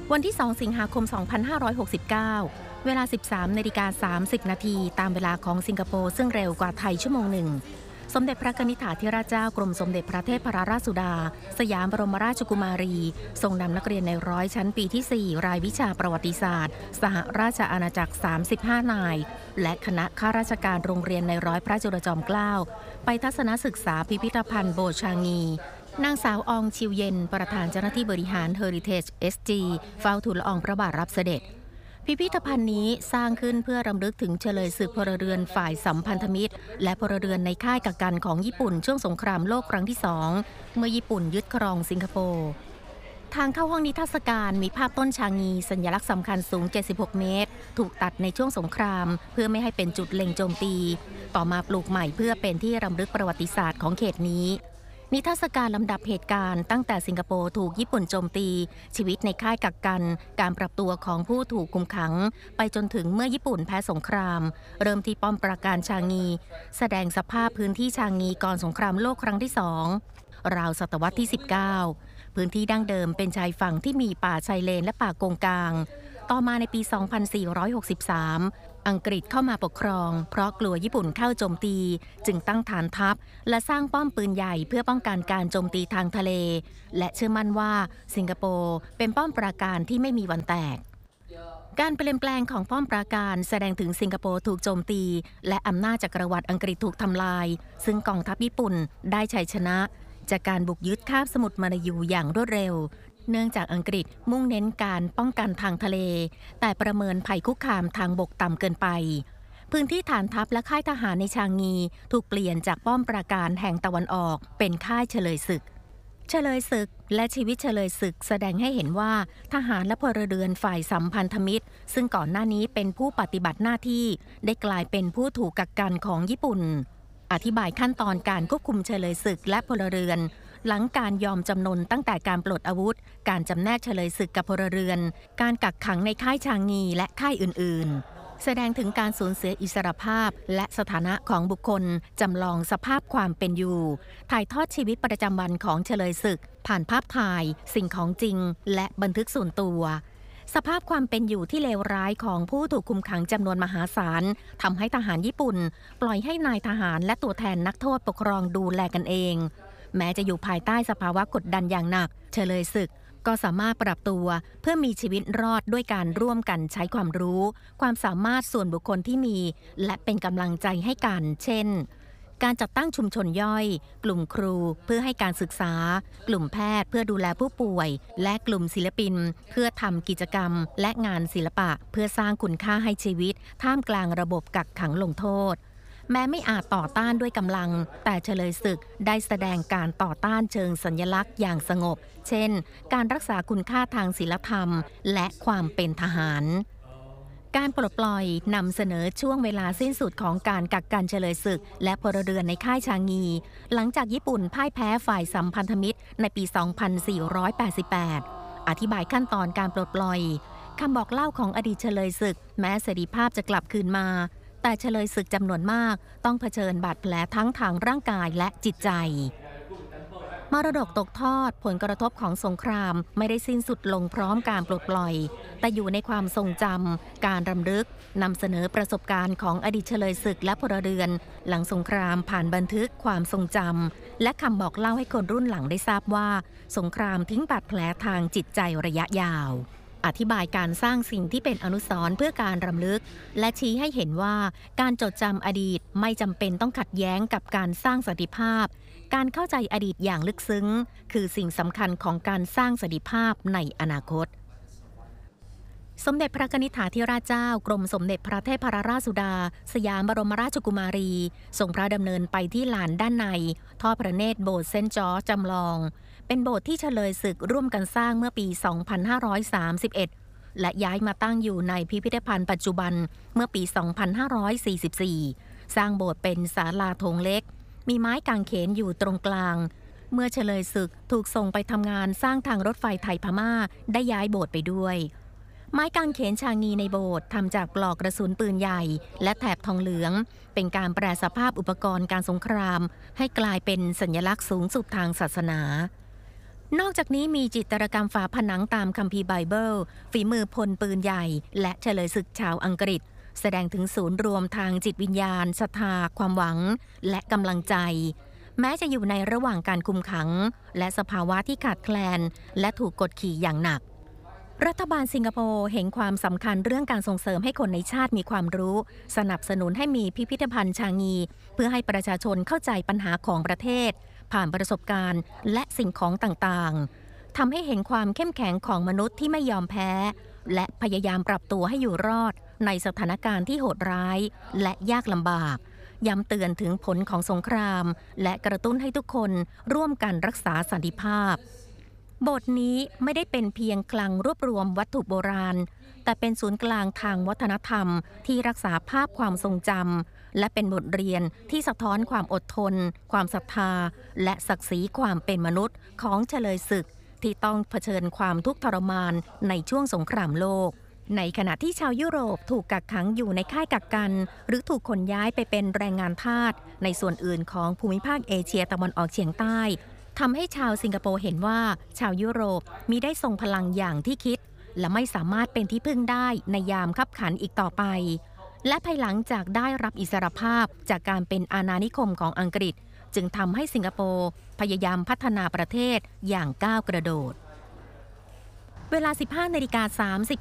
วันที่ 2 สิงหาคม 2569 เวลา 13:30 นาทีตามเวลาของสิงคโปร์ซึ่งเร็วกว่าไทยชั่วโมงหนึ่งสมเด็จพระกนิษฐาธิราชเจ้ากรมสมเด็จพระเทพรัตนราชสุดาสยามบรมราชกุมารีทรงนำนักเรียนในร้อยชั้นปีที่ 4 รายวิชาประวัติศาสตร์สหราชอาณาจักร 35 นายและคณะข้าราชการโรงเรียนในร้อยพระจุลจอมเกล้าไปทัศนศึกษาพิพิธภัณฑ์โบสถ์ชางีนางสาวอองชิวเย็นประธานเจ้าหน้าที่บริหาร Heritage SG เฝ้าทูลละอองพระบาทรับเสด็จพิพิธภัณฑ์นี้สร้างขึ้นเพื่อรำลึกถึงเฉลยศึกพลเรือนฝ่ายสัมพันธมิตรและพลเรือนในค่ายกักกันของญี่ปุ่นช่วงสงครามโลกครั้งที่ 2 เมื่อญี่ปุ่นยึดครองสิงคโปร์ทางเข้าห้องนิทรรศการมีภาพต้นชางีสัญลักษณ์สำคัญสูง 76 เมตรถูกตัดในช่วงสงครามเพื่อไม่ให้เป็นจุดเล็งโจมตีต่อมาปลูกใหม่เพื่อเป็นที่รำลึกประวัติศาสตร์ของเขตนี้นิทรรศการลำดับเหตุการณ์ตั้งแต่สิงคโปร์ถูกญี่ปุ่นโจมตีชีวิตในค่ายกักกันการปรับตัวของผู้ถูกคุมขังไปจนถึงเมื่อญี่ปุ่นแพ้สงครามเริ่มที่ป้อมปราการชางีแสดงสภาพพื้นที่ชางีก่อนสงครามโลกครั้งที่ 2ราวศตวรรษที่ 19พื้นที่ดั้งเดิมเป็นชายฝั่งที่มีป่าชายเลนและป่าโกงกางต่อมาในปี 2463 อังกฤษเข้ามาปกครองเพราะกลัวญี่ปุ่นเข้าโจมตีจึงตั้งฐานทัพและสร้างป้อมปืนใหญ่เพื่อป้องกันการโจมตีทางทะเลและเชื่อมั่นว่าสิงคโปร์เป็นป้อมปราการที่ไม่มีวันแตกการเปลี่ยนแปลงของป้อมปราการแสดงถึงสิงคโปร์ถูกโจมตีและอำนาจจักรวรรดิอังกฤษถูกทำลายซึ่งกองทัพญี่ปุ่นได้ชัยชนะจากการบุกยึดคาบสมุทรมาลายูอย่างรวดเร็วเนื่องจากอังกฤษมุ่งเน้นการป้องกันทางทะเลแต่ประเมินภัยคุกคามทางบกต่ำเกินไปพื้นที่ฐานทัพและค่ายทหารในชางงีถูกเปลี่ยนจากป้อมปราการแห่งตะวันออกเป็นค่ายเฉลยศึกและชีวิตเฉลยศึกแสดงให้เห็นว่าทหารและพลเรือนฝ่ายสัมพันธมิตรซึ่งก่อนหน้านี้เป็นผู้ปฏิบัติหน้าที่ได้กลายเป็นผู้ถูกกักกันของญี่ปุ่นอธิบายขั้นตอนการควบคุมเฉลยศึกและพลเรือนหลังการยอมจำนนตั้งแต่การปลดอาวุธการจำแนกเฉลยศึกกับพลเรือนการกักขังในค่ายชางงีและค่ายอื่นๆแสดงถึงการสูญเสียอิสรภาพและสถานะของบุคคลจำลองสภาพความเป็นอยู่ถ่ายทอดชีวิตประจำวันของเฉลยศึกผ่านภาพถ่ายสิ่งของจริงและบันทึกส่วนตัวสภาพความเป็นอยู่ที่เลวร้ายของผู้ถูกคุมขังจำนวนมหาศาลทำให้ทหารญี่ปุ่นปล่อยให้นายทหารและตัวแทนนักโทษปกครองดูแลกันเองแม้จะอยู่ภายใต้สภาวะกดดันอย่างหนักเฉลยศึกก็สามารถปรับตัวเพื่อมีชีวิตรอดด้วยการร่วมกันใช้ความรู้ความสามารถส่วนบุคคลที่มีและเป็นกำลังใจให้กันเช่นการจัดตั้งชุมชนย่อยกลุ่มครูเพื่อให้การศึกษากลุ่มแพทย์เพื่อดูแลผู้ป่วยและกลุ่มศิลปินเพื่อทำกิจกรรมและงานศิลปะเพื่อสร้างคุณค่าให้ชีวิตท่ามกลางระบบกักขังลงโทษแม้ไม่อาจต่อต้านด้วยกำลังแต่เฉลยศึกได้แสดงการต่อต้านเชิงสัญลักษณ์อย่างสงบเช่นการรักษาคุณค่าทางศีลธรรมและความเป็นทหารการปลดปล่อยนำเสนอช่วงเวลาสิ้นสุดของการกักกันเฉลยศึกและพลเรือนในค่ายชางงีหลังจากญี่ปุ่นพ่ายแพ้ฝ่ายสัมพันธมิตรในปี 2488 อธิบายขั้นตอนการปลดปล่อยคำบอกเล่าของอดีตเฉลยศึกแม้เสรีภาพจะกลับคืนมาแต่เฉลยศึกจำนวนมากต้องเผชิญบาดแผลทั้งทางร่างกายและจิตใจมรดกตกทอดผลกระทบของสงครามไม่ได้สิ้นสุดลงพร้อมการปลดปล่อยแต่อยู่ในความทรงจำการรำลึกนำเสนอประสบการณ์ของอดีตเฉลยศึกและพลเรือนหลังสงครามผ่านบันทึกความทรงจำและคำบอกเล่าให้คนรุ่นหลังได้ทราบว่าสงครามทิ้งบาดแผลทางจิตใจระยะยาวอธิบายการสร้างสิ่งที่เป็นอนุสรณ์เพื่อการรำลึกและชี้ให้เห็นว่าการจดจำอดีตไม่จำเป็นต้องขัดแย้งกับการสร้างสันติภาพการเข้าใจอดีตอย่างลึกซึ้งคือสิ่งสำคัญของการสร้างสันติภาพในอนาคตสมเด็จพระกนิษฐาธิราชเจ้ากรมสมเด็จพระเทพรัตนราชสุดาสยามบรมราชกุมารีทรงพระดำเนินไปที่ลานด้านในทอดพระเนตรโบสถ์เซนต์จอร์จจำลองเป็นโบสถ์ที่เฉลยศึกร่วมกันสร้างเมื่อปี 2531 และย้ายมาตั้งอยู่ในพิพิธภัณฑ์ปัจจุบันเมื่อปี 2544 สร้างโบสถ์เป็นศาลาโถงเล็กมีไม้กางเขนอยู่ตรงกลางเมื่อเฉลยศึกถูกส่งไปทำงานสร้างทางรถไฟไทยพม่าได้ย้ายโบสถ์ไปด้วยไม้กางเขนชางงีในโบสถ์ทำจากปลอกกระสุนปืนใหญ่และแถบทองเหลืองเป็นการแปรสภาพอุปกรณ์การสงครามให้กลายเป็นสัญลักษณ์สูงสุดทางศาสนานอกจากนี้มีจิตรกรรมฝาผนังตามคัมภีร์ไบเบิลฝีมือพลปืนใหญ่และเฉลยศึกชาวอังกฤษแสดงถึงศูนย์รวมทางจิตวิญญาณศรัทธาความหวังและกำลังใจแม้จะอยู่ในระหว่างการคุมขังและสภาวะที่ขาดแคลนและถูกกดขี่อย่างหนักรัฐบาลสิงคโปร์เห็นความสำคัญเรื่องการส่งเสริมให้คนในชาติมีความรู้สนับสนุนให้มีพิพิธภัณฑ์ชางีเพื่อให้ประชาชนเข้าใจปัญหาของประเทศผ่านประสบการณ์และสิ่งของต่างๆทำให้เห็นความเข้มแข็งของมนุษย์ที่ไม่ยอมแพ้และพยายามปรับตัวให้อยู่รอดในสถานการณ์ที่โหดร้ายและยากลำบากย้ำเตือนถึงผลของสงครามและกระตุ้นให้ทุกคนร่วมกันรักษาสันติภาพโบสถ์นี้ไม่ได้เป็นเพียงคลังรวบรวมวัตถุโบราณแต่เป็นศูนย์กลางทางวัฒนธรรมที่รักษาภาพความทรงจำและเป็นบทเรียนที่สะท้อนความอดทนความศรัทธาและศักดิ์ศรีความเป็นมนุษย์ของเฉลยศึกที่ต้องเผชิญความทุกข์ทรมานในช่วงสงครามโลกในขณะที่ชาวยุโรปถูกกักขังอยู่ในค่ายกักกันหรือถูกขนย้ายไปเป็นแรงงานทาสในส่วนอื่นของภูมิภาคเอเชียตะวันออกเฉียงใต้ทำให้ชาวสิงคโปร์เห็นว่าชาวยุโรปมิได้ทรงพลังอย่างที่คิดและไม่สามารถเป็นที่พึ่งได้ในยามคับขันอีกต่อไปและภายหลังจากได้รับอิสรภาพจากการเป็นอาณานิคมของอังกฤษจึงทำให้สิงคโปร์พยายามพัฒนาประเทศอย่างก้าวกระโดดเวลา 15:30 น.